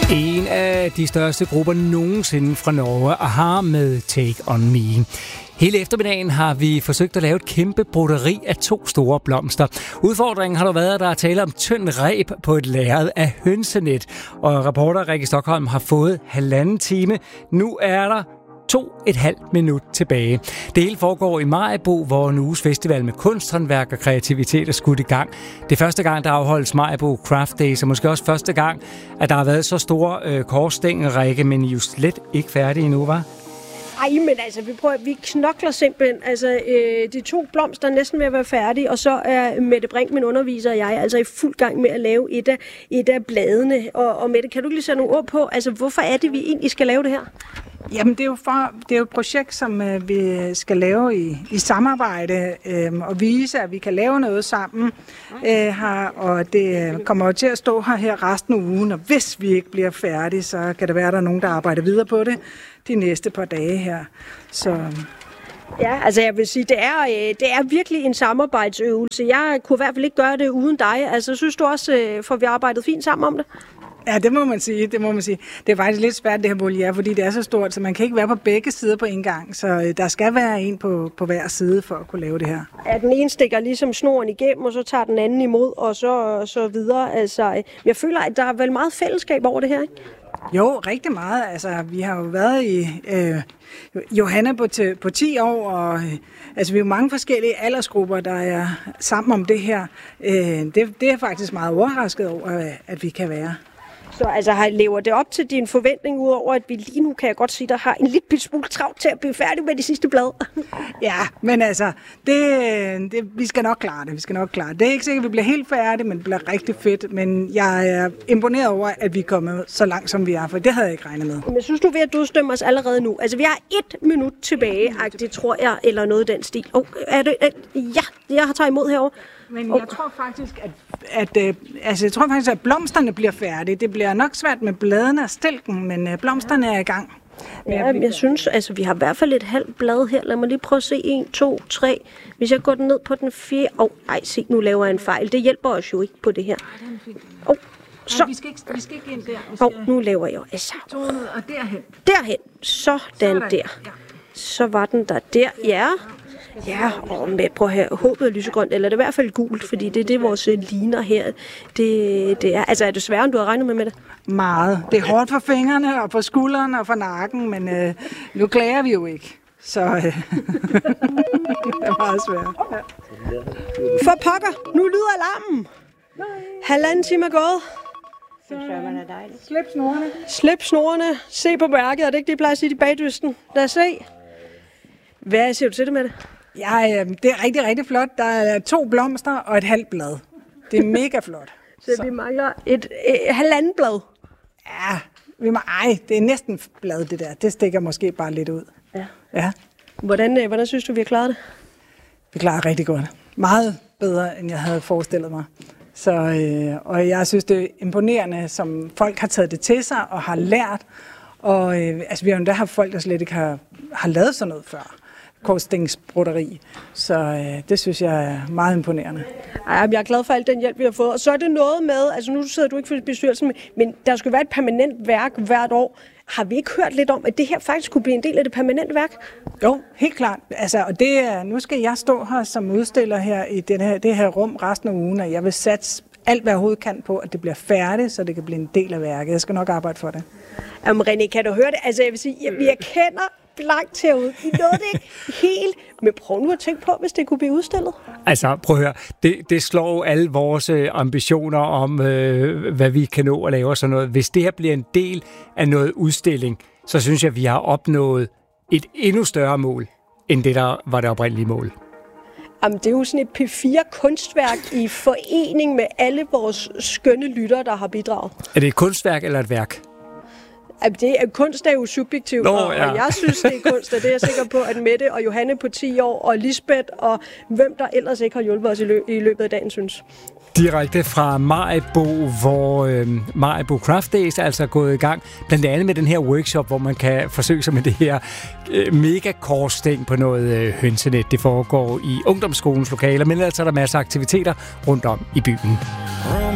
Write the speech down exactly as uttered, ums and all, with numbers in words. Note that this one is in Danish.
En af de største grupper nogensinde fra Norge, a-ha med Take On Me. Hele eftermiddagen har vi forsøgt at lave et kæmpe broderi af to store blomster. Udfordringen har dog været, at der er tale om tynd reb på et lærred af hønsenet. Og reporter Rikke Stockholm har fået halvanden time. Nu er der to et halvt minut tilbage. Det hele foregår i Maribo, hvor en uges festival med kunsthåndværk og kreativitet er skudt i gang. Det er første gang, der afholdes Maribo Craft Days, og måske også første gang, at der har været så store øh, korsstænger, Rikke, men I er jo slet ikke færdige endnu, hva'? Ej, men altså, vi prøver, vi knokler simpelthen. Altså, øh, de to blomster er næsten ved at være færdige, og så er Mette Brink, min underviser, og jeg altså i fuld gang med at lave et af, et af bladene. Og, og Mette, kan du lige sætte nogle ord på, altså, hvorfor er det, vi egentlig skal lave det her? Jamen, det er jo, for, det er jo et projekt, som øh, vi skal lave i, i samarbejde øh, og vise, at vi kan lave noget sammen øh, her, og det kommer jo til at stå her, her resten af ugen, og hvis vi ikke bliver færdige, så kan det være, at der er nogen, der arbejder videre på det de næste par dage her. Så... Ja, altså jeg vil sige, det er, det er virkelig en samarbejdsøvelse. Jeg kunne i hvert fald ikke gøre det uden dig. Altså, synes du også, for vi har arbejdet fint sammen om det? Ja, det må man sige, det må man sige. Det er faktisk lidt svært, det her voliere, fordi det er så stort, så man kan ikke være på begge sider på en gang. Så der skal være en på, på hver side for at kunne lave det her. Ja, den ene stikker ligesom snoren igennem, og så tager den anden imod, og så, så videre. Altså, jeg føler, at der er vel meget fællesskab over det her, ikke? Jo, rigtig meget. Altså, vi har jo været i øh, Johanna på, t- på ti år, og øh, altså, vi er jo mange forskellige aldersgrupper, der er sammen om det her. Øh, det, det er faktisk meget overrasket over, at vi kan være. Så altså, lever det op til din forventning, udover at vi lige nu, kan jeg godt sige, der har en lille smule travlt til at blive færdig med de sidste blade? Ja, men altså, det, det, vi skal nok klare det. Vi skal nok klare det. Det er ikke sikkert, at vi bliver helt færdige, men det bliver rigtig fedt. Men jeg er imponeret over, at vi er kommet så langt, som vi er, for det havde jeg ikke regnet med. Men synes du ved at dødstømme os allerede nu? Altså, vi har et minut tilbage, det tror jeg, eller noget i den stil. Oh, er det, ja, jeg har taget imod herovre. Men jeg tror faktisk, at, at, at, altså, jeg tror faktisk, at blomsterne bliver færdige. Det bliver nok svært med bladene og stilken, men blomsterne er i gang. Men ja, jeg, jeg synes, altså, vi har i hvert fald et halvt blad her. Lad mig lige prøve at se. en, to, tre. Hvis jeg går ned på den fjerde... Åh, oh, ej, se, nu laver jeg en fejl. Det hjælper os jo ikke på det her. Oh, så. Nej, vi skal ikke, vi skal ikke ind der. Åh, oh, nu laver jeg jo... Altså. Og derhen. Derhen. Sådan, Sådan der. Ja. Så var den der der. Ja. Ja, og med, prøv at høre, håbet er lysegrønt, eller det er i hvert fald gult, fordi det er det, vores ligner her. Det, det er, altså er det sværere, end du har regnet med med det? Meget. Det er hårdt for fingrene, og for skuldrene, og for nakken, men øh, nu klager vi jo ikke. Så øh, det er meget svært. Ja. For pokker, nu lyder alarmen. Halvanden time er gået. Slip snorene. Slip snorene. Se på mærket, er det ikke det, I plejer at sige i bagdysten? Lad os se. Hvad siger du til det med det? Ja, øh, det er rigtig, rigtig flot. Der er to blomster og et halvt blad. Det er mega flot. Så, Så vi mangler et, et halvandet blad? Ja, vi må, ej, det er næsten blad, det der. Det stikker måske bare lidt ud. Ja. Ja. Hvordan, hvordan synes du, vi har klaret det? Vi klarer det rigtig godt. Meget bedre, end jeg havde forestillet mig. Så, øh, og jeg synes, det er imponerende, som folk har taget det til sig og har lært. Og øh, altså, vi har jo endda haft folk, der slet ikke har, har lavet sådan noget før. Korsstængsbroderi. Så øh, det synes jeg er meget imponerende. Ej, jeg er glad for al den hjælp, vi har fået. Og så er det noget med, altså nu sidder du ikke for bestyrelsen, men der skulle være et permanent værk hvert år. Har vi ikke hørt lidt om, at det her faktisk kunne blive en del af det permanente værk? Jo, helt klart. Altså, og det er, nu skal jeg stå her som udstiller her i det her, det her rum resten af ugen, og jeg vil satse alt, hvad jeg overhovedet kan på, at det bliver færdigt, så det kan blive en del af værket. Jeg skal nok arbejde for det. Jamen René, kan du høre det? Altså jeg vil sige, jeg, jeg kender blankt herude. I nåede det ikke helt. Men prøv nu at tænke på, hvis det kunne blive udstillet. Altså, prøv at høre. Det, det slår jo alle vores ambitioner om, øh, hvad vi kan nå at lave og sådan noget. Hvis det her bliver en del af noget udstilling, så synes jeg, at vi har opnået et endnu større mål, end det, der var det oprindelige mål. Jamen, det er jo sådan et P fire kunstværk i forening med alle vores skønne lyttere, der har bidraget. Er det et kunstværk eller et værk? Jamen, det er, kunst er jo subjektivt, Nå, og, ja. og jeg synes, det er kunst, og det er jeg sikker på, at Mette og Johanne på ti år, og Lisbeth, og hvem der ellers ikke har hjulpet os i, løb, i løbet af dagen, synes. Direkte fra Maribo, hvor øh, Maribo Craft Days er altså gået i gang, blandt andet med den her workshop, hvor man kan forsøge sig med det her øh, mega korsstæng på noget øh, hønsenet. Det foregår i ungdomsskolens lokaler, men altså er der masser af aktiviteter rundt om i byen.